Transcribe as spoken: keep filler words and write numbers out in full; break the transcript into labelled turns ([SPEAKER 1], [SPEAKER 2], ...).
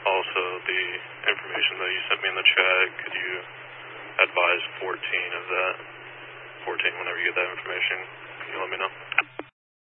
[SPEAKER 1] also the information that you sent me in the chat, could you advise fourteen of that? fourteen, whenever you get that information, can you let me know?